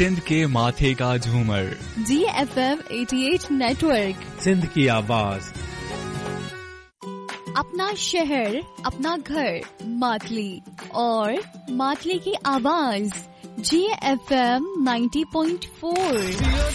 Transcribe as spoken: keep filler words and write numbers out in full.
सिंध के माथे का झूमर, जी एफ एम अठासी नेटवर्क, सिंध की आवाज। अपना शहर, अपना घर, मातली और मातली की आवाज, जी एफ एम नब्बे पॉइंट चार।